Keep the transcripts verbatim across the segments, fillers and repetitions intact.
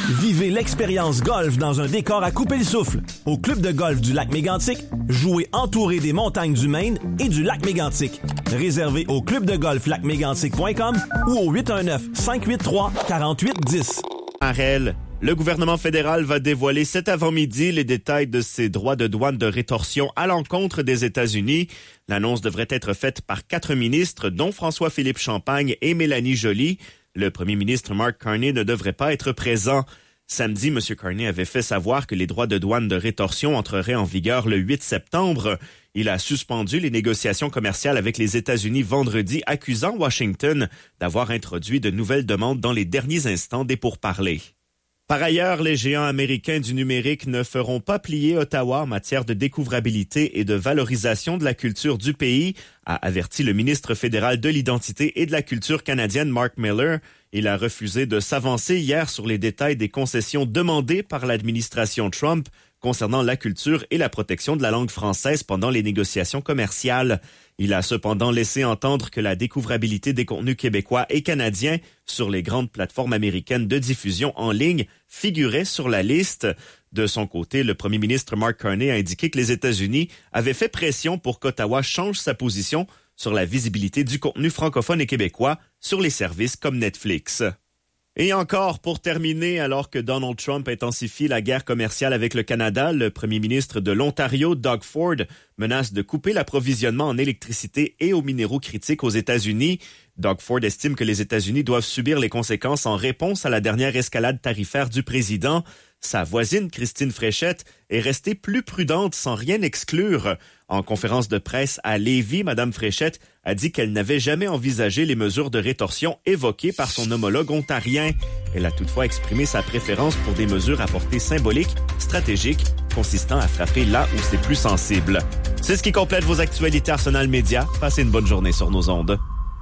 Vivez l'expérience golf dans un décor à couper le souffle. Au club de golf du lac Mégantic, jouez entouré des montagnes du Maine et du lac Mégantic. Réservez au club de golf lac mégantic point com ou au huit un neuf, cinq huit trois, quatre huit un zéro. Arel, le gouvernement fédéral va dévoiler cet avant-midi les détails de ses droits de douane de rétorsion à l'encontre des États-Unis. L'annonce devrait être faite par quatre ministres, dont François-Philippe Champagne et Mélanie Joly. Le premier ministre Mark Carney ne devrait pas être présent. Samedi, M. Carney avait fait savoir que les droits de douane de rétorsion entreraient en vigueur le huit septembre. Il a suspendu les négociations commerciales avec les États-Unis vendredi, accusant Washington d'avoir introduit de nouvelles demandes dans les derniers instants des pourparlers. Par ailleurs, les géants américains du numérique ne feront pas plier Ottawa en matière de découvrabilité et de valorisation de la culture du pays, a averti le ministre fédéral de l'identité et de la culture canadienne Mark Miller. Il a refusé de s'avancer hier sur les détails des concessions demandées par l'administration Trump concernant la culture et la protection de la langue française pendant les négociations commerciales. Il a cependant laissé entendre que la découvrabilité des contenus québécois et canadiens sur les grandes plateformes américaines de diffusion en ligne figurait sur la liste. De son côté, le premier ministre Mark Carney a indiqué que les États-Unis avaient fait pression pour qu'Ottawa change sa position sur la visibilité du contenu francophone et québécois sur les services comme Netflix. Et encore, pour terminer, alors que Donald Trump intensifie la guerre commerciale avec le Canada, le premier ministre de l'Ontario, Doug Ford, menace de couper l'approvisionnement en électricité et aux minéraux critiques aux États-Unis. Doug Ford estime que les États-Unis doivent subir les conséquences en réponse à la dernière escalade tarifaire du président. Sa voisine, Christine Fréchette, est restée plus prudente sans rien exclure. En conférence de presse à Lévis, Mme Fréchette a dit qu'elle n'avait jamais envisagé les mesures de rétorsion évoquées par son homologue ontarien. Elle a toutefois exprimé sa préférence pour des mesures à portée symbolique, stratégique, consistant à frapper là où c'est plus sensible. C'est ce qui complète vos actualités Arsenal Média. Passez une bonne journée sur nos ondes.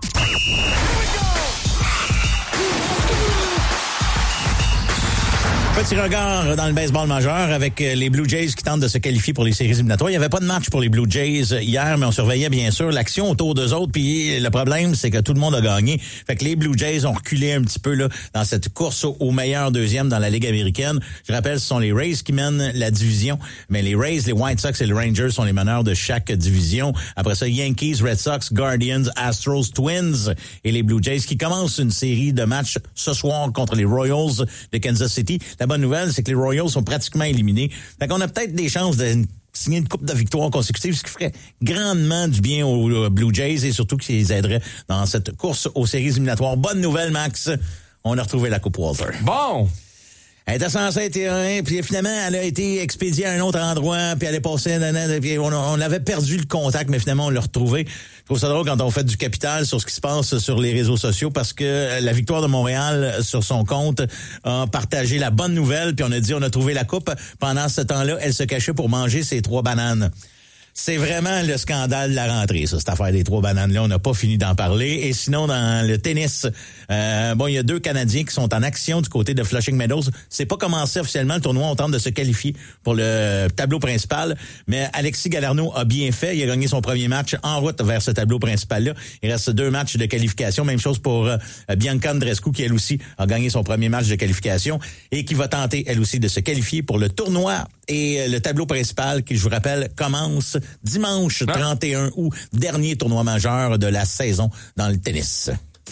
Petit regard dans le baseball majeur avec les Blue Jays qui tentent de se qualifier pour les séries éliminatoires. Il n'y avait pas de match pour les Blue Jays hier, mais on surveillait bien sûr l'action autour d'eux autres. Puis le problème, c'est que tout le monde a gagné. Fait que les Blue Jays ont reculé un petit peu là dans cette course au meilleur deuxième dans la Ligue américaine. Je rappelle, ce sont les Rays qui mènent la division. Mais les Rays, les White Sox et les Rangers sont les meneurs de chaque division. Après ça, Yankees, Red Sox, Guardians, Astros, Twins et les Blue Jays qui commencent une série de matchs ce soir contre les Royals de Kansas City. La bonne nouvelle, c'est que les Royals sont pratiquement éliminés. Fait qu'on a peut-être des chances de signer une coupe de victoires consécutives, ce qui ferait grandement du bien aux Blue Jays et surtout qui les aiderait dans cette course aux séries éliminatoires. Bonne nouvelle, Max. On a retrouvé la Coupe Walter. Bon! Elle était censée être un, puis finalement, elle a été expédiée à un autre endroit, puis elle est passée, puis on, on avait perdu le contact, mais finalement, on l'a retrouvé. Je trouve ça drôle quand on fait du capital sur ce qui se passe sur les réseaux sociaux, parce que la Victoire de Montréal, sur son compte, a partagé la bonne nouvelle, puis on a dit on a trouvé la coupe. Pendant ce temps-là, elle se cachait pour manger ses trois bananes. C'est vraiment le scandale de la rentrée, ça, cette affaire des trois bananes-là. On n'a pas fini d'en parler. Et sinon, dans le tennis, euh, bon, il y a deux Canadiens qui sont en action du côté de Flushing Meadows. C'est pas commencé officiellement le tournoi. On tente de se qualifier pour le tableau principal. Mais Alexis Galarneau a bien fait. Il a gagné son premier match en route vers ce tableau principal-là. Il reste deux matchs de qualification. Même chose pour euh, Bianca Andreescu, qui elle aussi a gagné son premier match de qualification et qui va tenter elle aussi de se qualifier pour le tournoi. Et le tableau principal, qui, je vous rappelle, commence dimanche trente et un août, dernier tournoi majeur de la saison dans le tennis.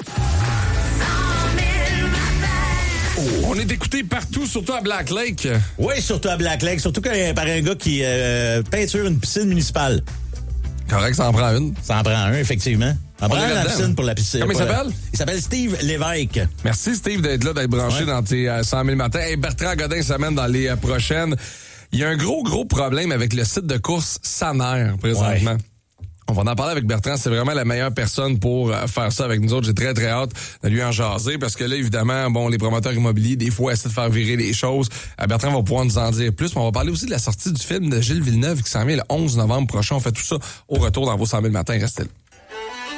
Oh. On est écouté partout, surtout à Black Lake. Oui, surtout à Black Lake, surtout quand, par un gars qui euh, peinture une piscine municipale. Correct, ça en prend une. Ça en prend un, effectivement. On prend la piscine pour la piscine. Comment il s'appelle? La... Il s'appelle Steve Lévesque. Merci, Steve, d'être là, d'être branché ouais. dans tes euh, cent mille matins. Et Bertrand Godin s'amène dans les euh, prochaines. Il y a un gros, gros problème avec le site de course Saner, présentement. Ouais. On va en parler avec Bertrand. C'est vraiment la meilleure personne pour euh, faire ça avec nous autres. J'ai très, très hâte de lui en jaser parce que là, évidemment, bon, les promoteurs immobiliers, des fois, essaient de faire virer les choses. Euh, Bertrand va pouvoir nous en dire plus. Mais on va parler aussi de la sortie du film de Gilles Villeneuve qui s'en vient le onze novembre prochain. On fait tout ça au retour dans vos cent mille matins. Restez là.